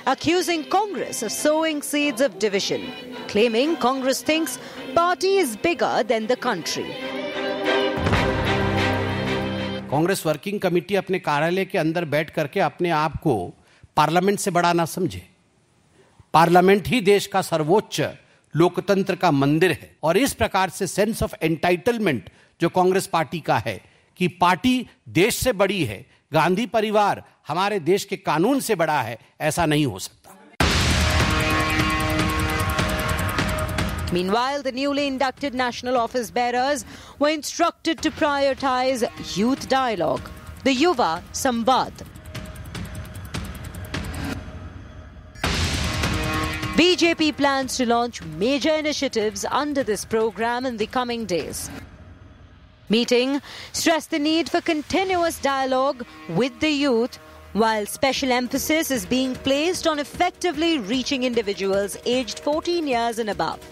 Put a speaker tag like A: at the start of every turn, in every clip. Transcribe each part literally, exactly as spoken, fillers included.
A: accusing Congress of sowing seeds of division, claiming Congress thinks party is bigger than the country.
B: Congress working committee अपने कार्यालय के अंदर बैठ करके अपने आप को पार्लियामेंट से बड़ा ना समझे। पार्लियामेंट ही देश का सर्वोच्च लोकतंत्र का मंदिर है और इस प्रकार से सेंस ऑफ एंटाइटलमेंट जो कांग्रेस पार्टी का है कि पार्टी देश से बड़ी है, गांधी परिवार हमारे देश के कानून से बड़ा है, ऐसा नहीं हो सकता।
A: Meanwhile, the newly inducted national office bearers were instructed to prioritize youth dialogue, the Yuva Samvad. B J P plans to launch major initiatives under this program in the coming days. Meeting stressed the need for continuous dialogue with the youth, while special emphasis is being placed on effectively reaching individuals aged fourteen years and above.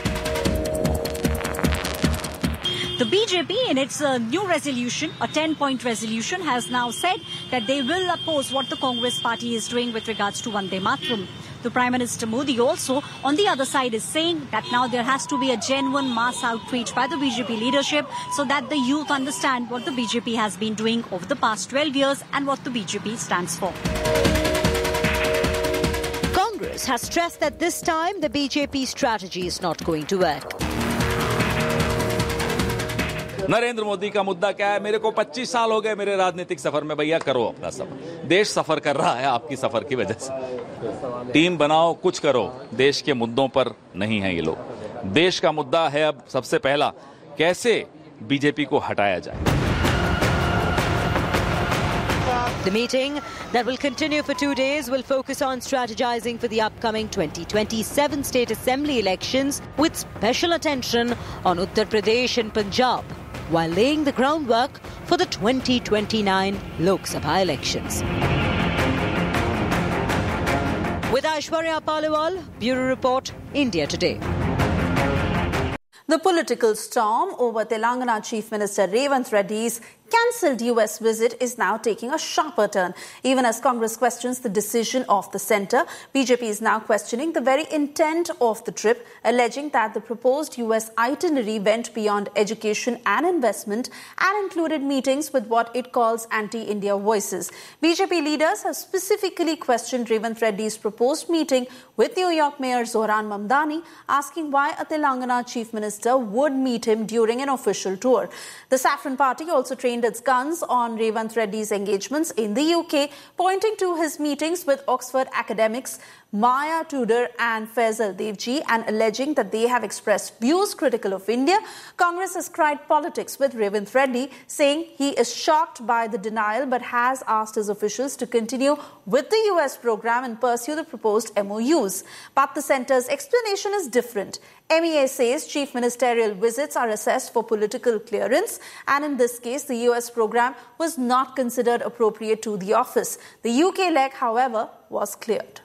C: The B J P, in its uh, new resolution, a ten-point resolution, has now said that they will oppose what the Congress party is doing with regards to Vande Mataram. The Prime Minister Modi also, on the other side, is saying that now there has to be a genuine mass outreach by the B J P leadership so that the youth understand what the B J P has been doing over the past twelve years and what the B J P stands for.
A: Congress has stressed that this time the B J P strategy is not going to work.
D: Narendra Modi का मुद्दा क्या है? मेरे को पच्चीस साल हो गए मेरे राजनीतिक सफर में, भैया करो अपना सफर। देश सफर कर रहा है आपकी सफर की वजह से। टीम बनाओ, कुछ करो। देश के मुद्दों पर नहीं है ये लोग। देश का मुद्दा है अब सबसे पहला कैसे बीजेपी को हटाया जाए।
A: The meeting that will continue for two days will focus on strategizing for the upcoming twenty twenty-seven state assembly elections with special attention on Uttar Pradesh and Punjab, while laying the groundwork for the twenty twenty-nine Lok Sabha elections. With Aishwarya Paliwal, Bureau Report, India Today.
E: The political storm over Telangana Chief Minister Revanth Reddy's cancelled U S visit is now taking a sharper turn. Even as Congress questions the decision of the centre, B J P is now questioning the very intent of the trip, alleging that the proposed U S itinerary went beyond education and investment and included meetings with what it calls anti-India voices. B J P leaders have specifically questioned Revanth Reddy's proposed meeting with New York Mayor Zohran Mamdani, asking why a Telangana Chief Minister would meet him during an official tour. The Saffron Party also trained its guns on Revanth Reddy's engagements in the U K, pointing to his meetings with Oxford academics Maya Tudor and Faisal Devji and alleging that they have expressed views critical of India. Congress has cried politics with Revanth Reddy, saying he is shocked by the denial but has asked his officials to continue with the U S program and pursue the proposed M O Us. But the centre's explanation is different. M E A says chief ministerial visits are assessed for political clearance, and in this case, the U S program was not considered appropriate to the office. The U K leg, however, was cleared.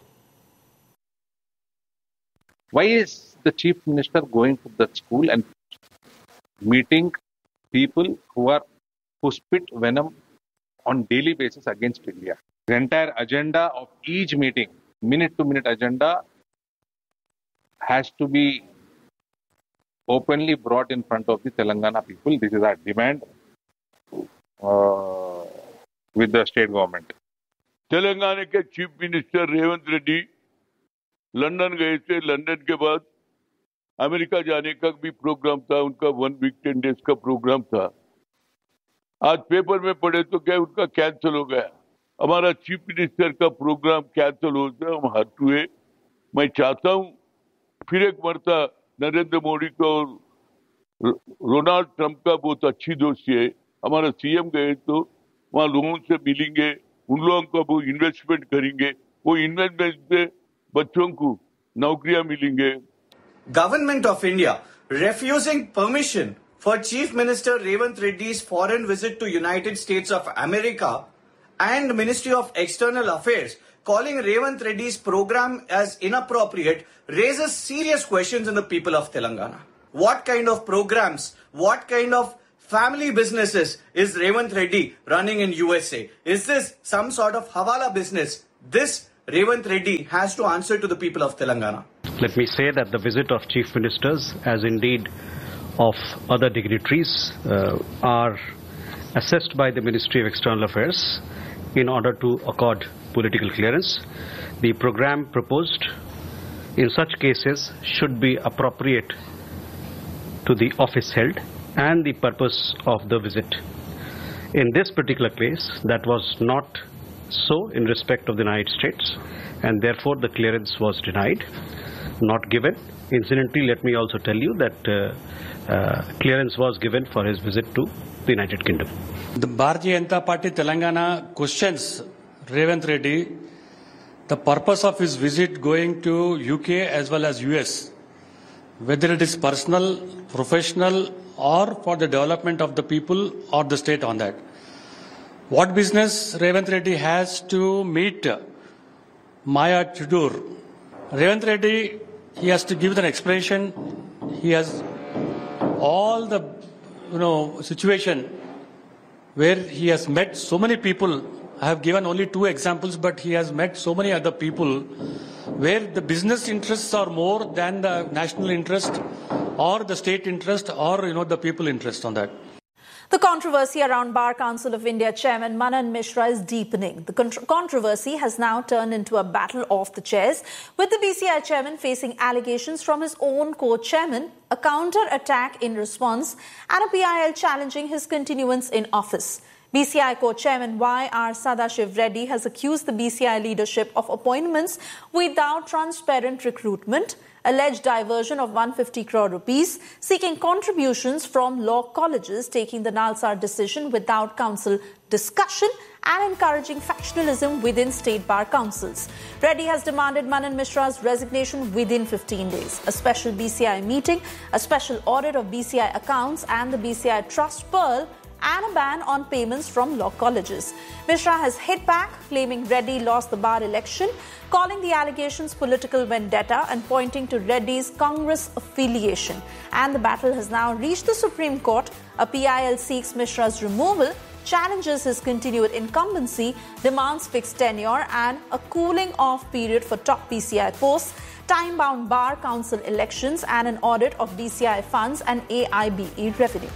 F: Why is the chief minister going to the school and meeting people who are who spit venom on daily basis against India? The entire agenda of each meeting, minute-to-minute agenda, has to be openly brought in front of the Telangana people. This is our demand uh, with the state government.
G: Telangana के chief minister Revanth Reddy London गए थे। London के बाद America जाने का भी programme था उनका, वन वीक टेन डेज का प्रोग्राम था। आज पेपर में पढ़े तो क्या उनका कैंसिल हो गया। हमारा चीफ मिनिस्टर का प्रोग्राम कैंसिल हो गया, हम हट हुए। मैं चाहता हूं फिर एक मरता नरेंद्र मोदी को और रोनाल्ड ट्रंप का बहुत अच्छी दोस्ती है। हमारा सीएम गए तो वहाँ लोगों से मिलेंगे, उन लोगों को वो इन्वेस्टमेंट करेंगे, वो इन्वेस्टमेंट से बच्चों को नौकरियां मिलेंगे।
H: Government of India refusing permission for Chief Minister Revanth Reddy's foreign visit to United States of America and Ministry of External Affairs calling Revanth Reddy's program as inappropriate raises serious questions in the people of Telangana. What kind of programs, what kind of family businesses is Revanth Reddy running in U S A? Is this some sort of Hawala business? This Revanth Reddy has to answer to the people of Telangana.
I: Let me say that the visit of chief ministers, as indeed of other dignitaries, uh, are assessed by the Ministry of External Affairs in order to accord political clearance. The program proposed in such cases should be appropriate to the office held and the purpose of the visit. In this particular case, that was not so in respect of the United States, and therefore the clearance was denied, not given. Incidentally, let me also tell you that uh, uh, clearance was given for his visit to the United Kingdom.
J: The Bharatiya Janata Party Telangana questions Revanth Reddy the purpose of his visit going to U K as well as U S, whether it is personal, professional, or for the development of the people or the state on that. What business Revanth Reddy has to meet Maya Chudur? Revanth Reddy, he has to give an explanation. He has all the, you know, situation where he has met so many people. I have given only two examples, but he has met so many other people where the business interests are more than the national interest or the state interest or, you know, the people interest on that.
E: The controversy around Bar Council of India Chairman Manan Mishra is deepening. The contro- controversy has now turned into a battle of the chairs, with the B C I chairman facing allegations from his own co-chairman, a counter-attack in response, and a P I L challenging his continuance in office. B C I co-chairman Y R Sadashiv Reddy has accused the B C I leadership of appointments without transparent recruitment, alleged diversion of one hundred fifty crore rupees, seeking contributions from law colleges, taking the Nalsar decision without council discussion, and encouraging factionalism within state bar councils. Reddy has demanded Manan Mishra's resignation within fifteen days. A special B C I meeting, a special audit of B C I accounts and the B C I Trust Pearl, and a ban on payments from law colleges. Mishra has hit back, claiming Reddy lost the bar election, calling the allegations political vendetta and pointing to Reddy's Congress affiliation. And the battle has now reached the Supreme Court. A P I L seeks Mishra's removal, challenges his continued incumbency, demands fixed tenure and a cooling off period for top B C I posts, time-bound bar council elections and an audit of B C I funds and A I B E revenue.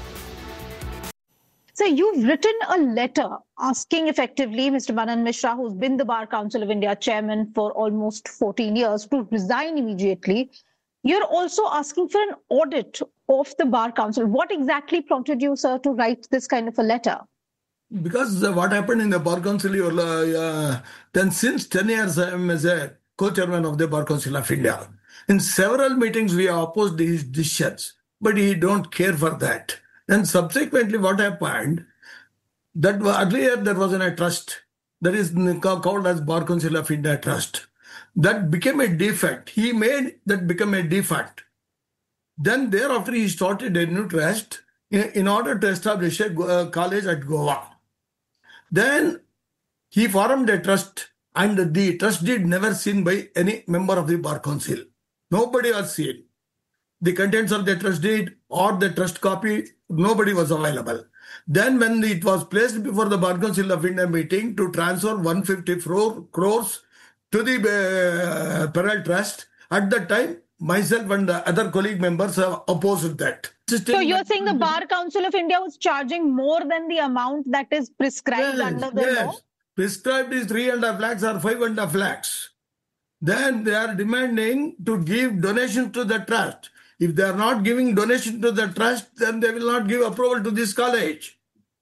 K: So you've written a letter asking effectively Mister Manan Mishra, who's been the Bar Council of India chairman for almost fourteen years, to resign immediately. You're also asking for an audit of the Bar Council. What exactly prompted you, sir, to write this kind of a letter?
L: Because uh, what happened in the Bar Council, uh, uh, then since ten years I am as a co-chairman of the Bar Council of India. In several meetings we opposed his decisions, but he don't care for that. And subsequently what happened, that earlier there was a trust that is called as Bar Council of India Trust. That became a defect. He made that become a defect. Then thereafter he started a new trust in, in order to establish a uh, college at Goa. Then he formed a trust and the trust deed never seen by any member of the Bar Council. Nobody was seen. The contents of the trust deed or the trust copy, nobody was available. Then when it was placed before the Bar Council of India meeting to transfer one hundred fifty crores to the uh, Pearl Trust, at that time, myself and the other colleague members have opposed that.
K: So you're saying the Bar Council of India was charging more than the amount that is prescribed
L: yes,
K: under the
L: yes.
K: law?
L: Prescribed is three and a half lakhs or five and a half lakhs. Then they are demanding to give donation to the trust. If they are not giving donation to the trust, then they will not give approval to this college.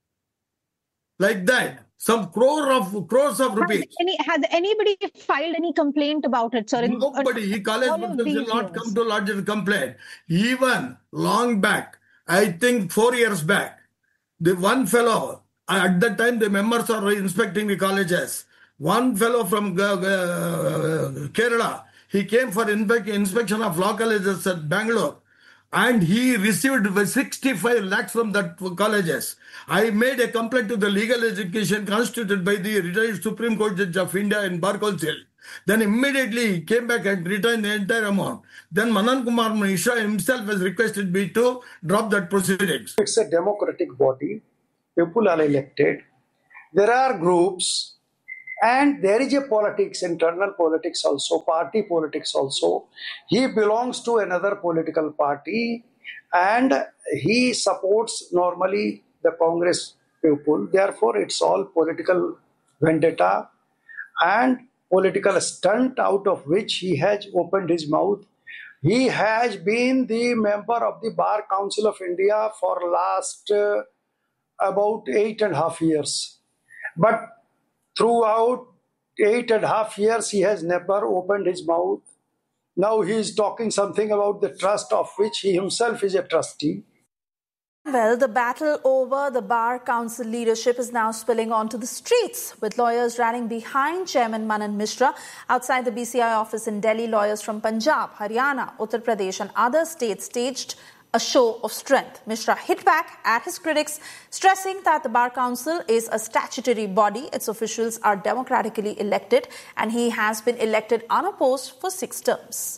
L: Like that. Some crore of crores of rupees.
K: Has, any, has anybody filed any complaint about it, sir?
L: Nobody. He college will not come to lodge a complaint. Even long back, I think four years back, the one fellow, at that time the members are inspecting the colleges. One fellow from uh, uh, Kerala, he came for inspe- inspection of law colleges at Bangalore, and he received sixty-five lakhs from that colleges. I made a complaint to the legal education constituted by the retired Supreme Court Judge of India in Bar Council. Then immediately he came back and returned the entire amount. Then Manan Kumar Mishra himself has requested me to drop that proceedings.
M: It's a democratic body. People are elected. There are groups And there is a politics, internal politics also, party politics also. He belongs to another political party and he supports normally the Congress people. Therefore, it's all political vendetta and political stunt out of which he has opened his mouth. He has been the member of the Bar Council of India for last uh, about eight and a half years. But throughout eight and a half years, he has never opened his mouth. Now he is talking something about the trust of which he himself is a trustee.
E: Well, the battle over the Bar Council leadership is now spilling onto the streets, with lawyers rallying behind Chairman Manan Mishra. Outside the B C I office in Delhi, lawyers from Punjab, Haryana, Uttar Pradesh and other states staged a show of strength. Mishra hit back at his critics, stressing that the Bar Council is a statutory body. Its officials are democratically elected and he has been elected unopposed for six terms.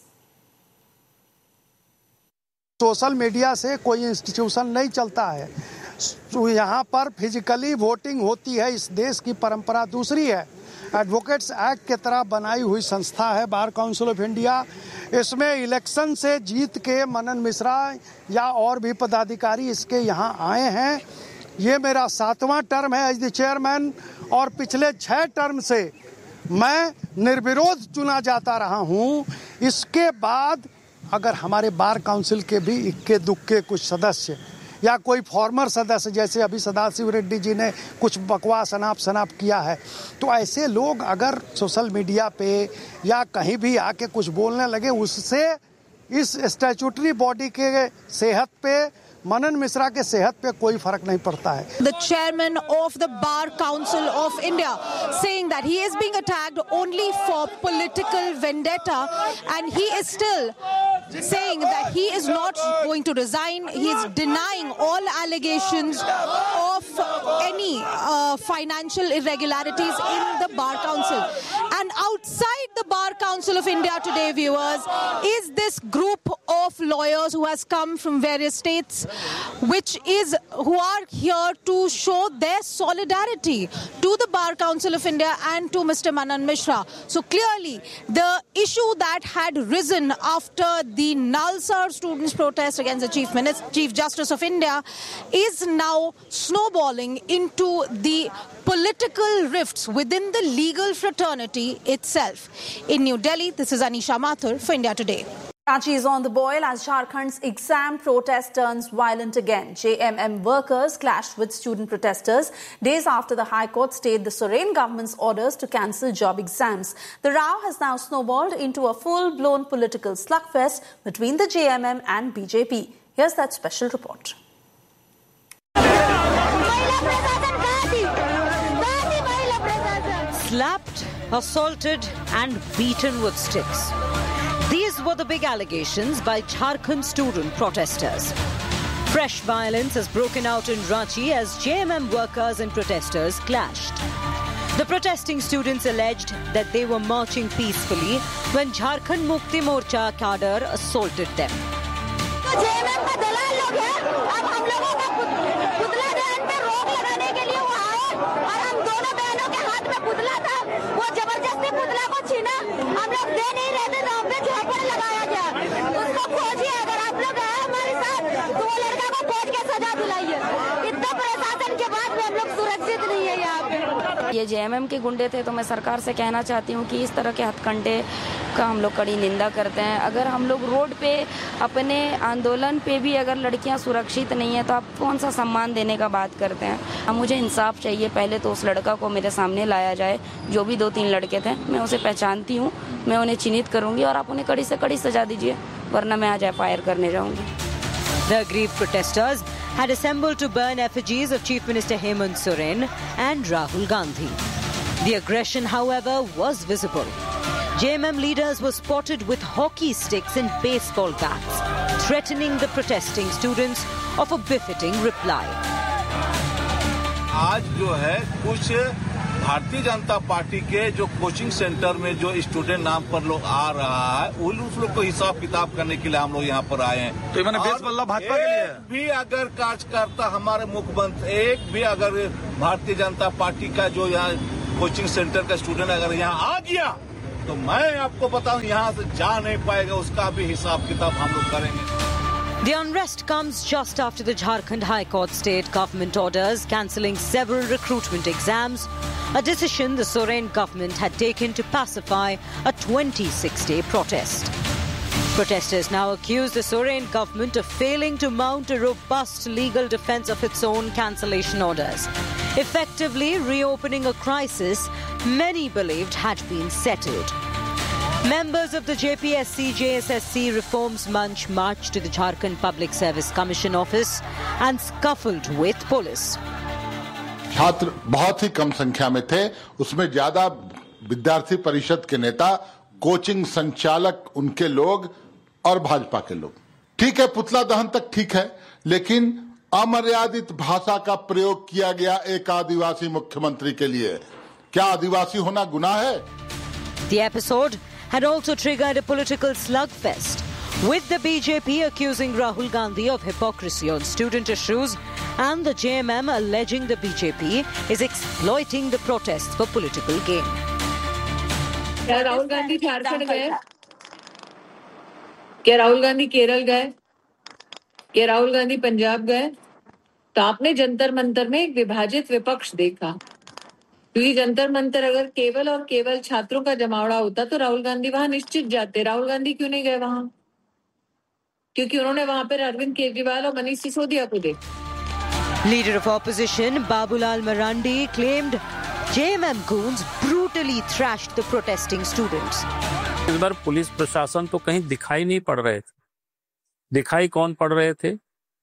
N: Social media से कोई institution नहीं चलता है। तो यहाँ पर physically voting होती है। इस देश की परंपरा दूसरी है। एडवोकेट्स एक्ट के तरह बनाई हुई संस्था है बार काउंसिल ऑफ इंडिया। इसमें इलेक्शन से जीत के मनन मिश्रा या और भी पदाधिकारी इसके यहाँ आए हैं। ये मेरा सातवां टर्म है एज द चेयरमैन और पिछले छह टर्म से मैं निर्विरोध चुना जाता रहा हूँ। इसके बाद अगर हमारे बार काउंसिल के भी इक्के दुक्के कुछ सदस्य या कोई फॉर्मर सदस्य जैसे अभी सदाशिव रेड्डी जी ने कुछ बकवास अनाप शनाप किया है, तो ऐसे लोग अगर सोशल मीडिया पे या कहीं भी आके कुछ बोलने लगे, उससे इस स्टैट्यूटरी बॉडी के सेहत पे, मनन मिश्रा के सेहत पे कोई फर्क नहीं पड़ता है।
O: The chairman of the Bar Council of India saying that he is being attacked only for political vendetta and he is still saying that he is not going to resign. He is denying all allegations of any uh, financial irregularities in the Bar Council. And outside the Bar Council of India today, viewers, is this group of lawyers who has come from various states, which is who are here to show their solidarity to the Bar Council of India and to Mister Manan Mishra. So clearly, the issue that had risen after the Nalsar students' protest against the Chief Minister, Chief Justice of India is now snowballing into the political rifts within the legal fraternity itself. In New Delhi, this is Anisha Mathur for India Today.
E: Karachi is on the boil as Jharkhand's exam protest turns violent again. J M M workers clashed with student protesters days after the High Court stayed the Soren government's orders to cancel job exams. The row has now snowballed into a full-blown political slugfest between the J M M and B J P. Here's that special report.
A: Slapped, assaulted and beaten with sticks. These were the big allegations by Jharkhand student protesters. Fresh violence has broken out in Ranchi as J M M workers and protesters clashed. The protesting students alleged that they were marching peacefully when Jharkhand Mukti Morcha cadre assaulted them.
P: ये जे M M के गुंडे थे, तो मैं सरकार से कहना चाहती हूँ कि इस तरह के हथकंडे का हम लोग कड़ी निंदा करते हैं। अगर हम लोग रोड पे अपने आंदोलन पे भी अगर लड़कियां सुरक्षित नहीं है तो आप कौन सा सम्मान देने का बात करते हैं। अब मुझे इंसाफ चाहिए। पहले तो उस लड़का को मेरे सामने लाया जाए, जो भी दो तीन लड़के थे, मैं उसे पहचानती हूँ, मैं उन्हें चिन्हित करूँगी और आप उन्हें कड़ी से कड़ी सजा दीजिए, वरना मैं आज एफ आई आर करने जाऊँगी।
A: The aggrieved protesters had assembled to burn effigies of Chief Minister Hemant Soren and Rahul Gandhi. The aggression, however, was visible. J M M leaders were spotted with hockey sticks and baseball bats, threatening the protesting students of a befitting reply.
Q: आज जो है कुछ Bharatiya Janata party के जो coaching centre में जो student नाम पर लोग आ रहा है, उन उस लोग को हिसाब किताब करने के लिए हम लोग यहाँ पर आए हैं।
R: तो मैंने बेसबल्ला भाजपा के लिए
Q: भी अगर कार्यकर्ता हमारे मुख्यमंत्री, एक भी अगर भारतीय जनता पार्टी का जो यहाँ कोचिंग सेंटर का स्टूडेंट अगर यहाँ आ गया तो मैं आपको बताऊं यहाँ से जा नहीं पाएगा, उसका भी हिसाब किताब हम लोग करेंगे.
A: The unrest comes just after the Jharkhand High Court state government orders cancelling several recruitment exams, a decision the Soren government had taken to pacify a twenty-six day protest. Protesters now accuse the Soren government of failing to mount a robust legal defence of its own cancellation orders, effectively reopening a crisis many believed had been settled. Members of the J P S C J S S C Reforms Munch marched to the Jharkhand Public Service Commission office and scuffled with police.
R: छात्र बहुत ही कम संख्या में थे, उसमें ज्यादा विद्यार्थी परिषद के नेता, कोचिंग संचालक, उनके लोग और भाजपा के लोग. ठीक है, पुतला दहन तक ठीक है, लेकिन अमर्यादित भाषा का प्रयोग किया गया एक आदिवासी मुख्यमंत्री के लिए. क्या आदिवासी होना गुनाह है?
A: The episode had also triggered a political slugfest, with the B J P accusing Rahul Gandhi of hypocrisy on student issues and the J M M alleging the B J P is exploiting the protests for political gain.
S: क्या राहुल गांधी झारखंड गए? क्या राहुल गांधी केरल गए? क्या राहुल गांधी पंजाब गए? तो आपने जंतर मंतर में एक विभाजित विपक्ष देखा. क्योंकि जंतर मंतर अगर केवल और केवल छात्रों का जमावड़ा होता तो राहुल गांधी वहां निश्चित जाते. राहुल गांधी क्यों नहीं गए वहां? क्योंकि उन्होंने वहां पर अरविंद केजरीवाल और मनीष सिसोदिया को देखा.
A: Leader of opposition Babulal Marandi claimed J M M goons brutally thrashed the protesting students.
T: इस बार पुलिस प्रशासन तो कहीं दिखाई नहीं पड़ रहे थे. दिखाई कौन पड़ रहे थे?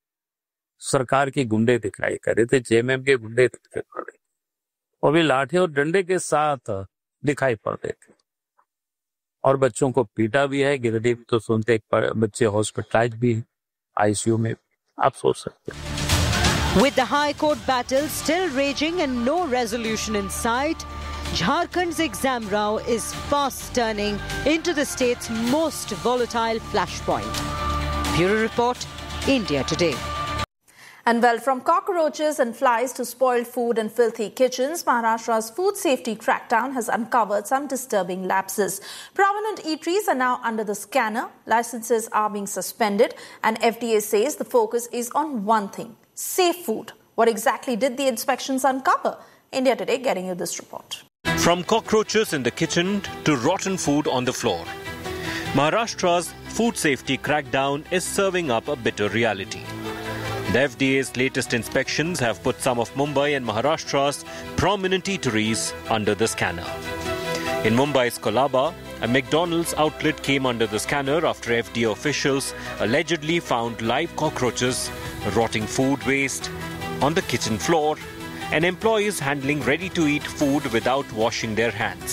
T: सरकार के गुंडे दिखाई कर रहे थे, J M M के गुंडे दिखाई पड़ रहे थे. और भी लाठी और डंडे के साथ दिखाई पड़ रहे थे और बच्चों को पीटा भी है. गिरिडीह में तो सुनते एक बच्चे हॉस्पिटलाइज भी है आईसीयू में. आप सोच सकते हैं.
A: With the High Court battle still raging and no resolution in sight, Jharkhand's exam row is fast turning into the state's most volatile flashpoint. Bureau Report, India Today.
E: And well, from cockroaches and flies to spoiled food and filthy kitchens, Maharashtra's food safety crackdown has uncovered some disturbing lapses. Prominent eateries are now under the scanner, licenses are being suspended, and F D A says the focus is on one thing: safe food. What exactly did the inspections uncover? India Today getting you this report.
U: From cockroaches in the kitchen to rotten food on the floor, Maharashtra's food safety crackdown is serving up a bitter reality. The F D A's latest inspections have put some of Mumbai and Maharashtra's prominent eateries under the scanner. In Mumbai's Colaba, a McDonald's outlet came under the scanner after F D A officials allegedly found live cockroaches, rotting food waste on the kitchen floor, and employees handling ready-to-eat food without washing their hands.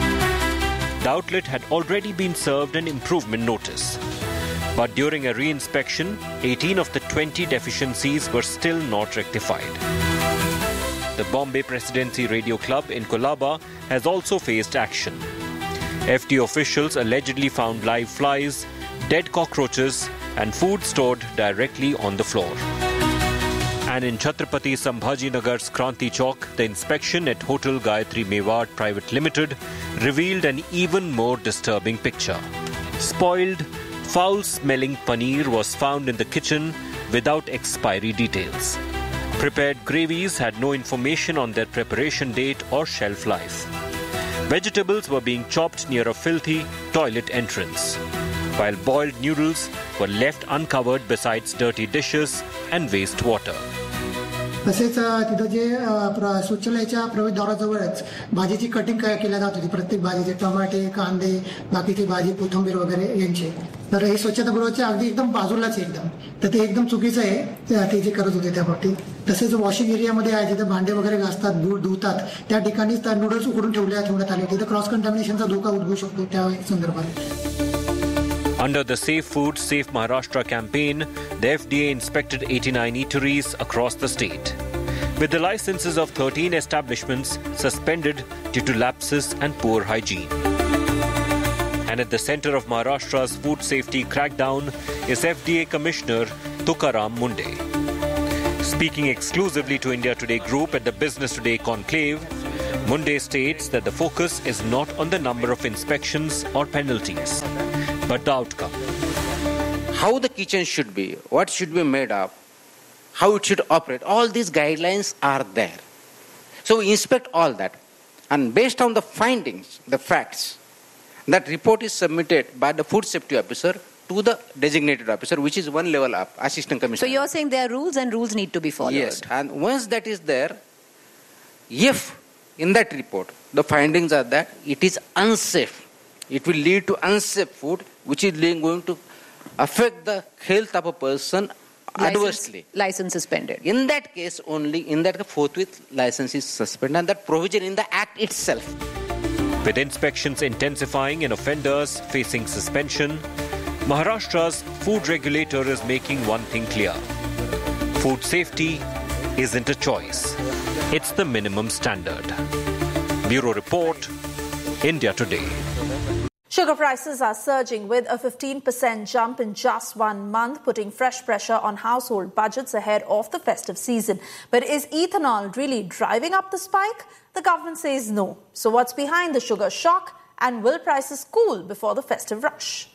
U: The outlet had already been served an improvement notice. But during a re-inspection, eighteen of the twenty deficiencies were still not rectified. The Bombay Presidency Radio Club in Colaba has also faced action. F D A officials allegedly found live flies, dead cockroaches, and food stored directly on the floor. And in Chhatrapati Sambhajinagar's Kranti Chowk, the inspection at Hotel Gayatri Mewat Private Limited revealed an even more disturbing picture. Spoiled, foul-smelling paneer was found in the kitchen without expiry details. Prepared gravies had no information on their preparation date or shelf life. Vegetables were being chopped near a filthy toilet entrance, while boiled noodles were left uncovered besides dirty dishes and wastewater.
V: तसेच तिथं जे शौचालयाच्या प्रवेशद्वाराजवळच भाजीची cutting केल्या जात होती. प्रत्येक भाजीचे टमाटे, कांदे, बाकीची भाजी, कोथिंबीर वगैरे यांचे. तर हे स्वच्छतागृहाच्या अगदी एकदम बाजूलाच एकदम. तर ते एकदम चुकीचं आहे ते जे करत होते त्या बाबतीत. तसेच वॉशिंग एरियामध्ये आहे जिथे भांडे वगैरे घासतात, दूध धुतात, त्या ठिकाणीच त्या नूडल्स उकडून ठेवल्या ठेवण्यात आले. तिथे क्रॉस कंटॅमिनेशनचा धोका उद्भवू शकतो त्या संदर्भात.
U: Under the Safe Food, Safe Maharashtra campaign, the F D A inspected eighty-nine eateries across the state, with the licenses of thirteen establishments suspended due to lapses and poor hygiene. And at the center of Maharashtra's food safety crackdown is F D A Commissioner Tukaram Munde. Speaking exclusively to India Today Group at the Business Today conclave, Munde states that the focus is not on the number of inspections or penalties, but the outcome.
B: How the kitchen should be, what should be made of, how it should operate, all these guidelines are there. So we inspect all that. And based on the findings, the facts, that report is submitted by the food safety officer to the designated officer, which is one level up, assistant commissioner.
C: So you're saying there are rules and rules need to be followed?
B: Yes, and once that is there, if in that report the findings are that it is unsafe, it will lead to unsafe food, which is going to affect the health of a person
C: License,
B: adversely.
C: License suspended.
B: In that case only, in that forthwith license is suspended, and that provision in the Act itself.
U: With inspections intensifying and offenders facing suspension, Maharashtra's food regulator is making one thing clear. Food safety isn't a choice. It's the minimum standard. Bureau Report, India Today.
E: Sugar prices are surging with a fifteen percent jump in just one month, putting fresh pressure on household budgets ahead of the festive season. But is ethanol really driving up the spike? The government says no. So what's behind the sugar shock, and will prices cool before the festive rush?